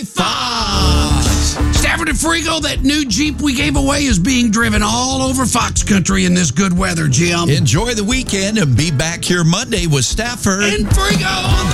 Fox. Stafford and Frigo, that new Jeep we gave away is being driven all over Fox Country in this good weather, Jim. Enjoy the weekend and be back here Monday with Stafford and Frigo.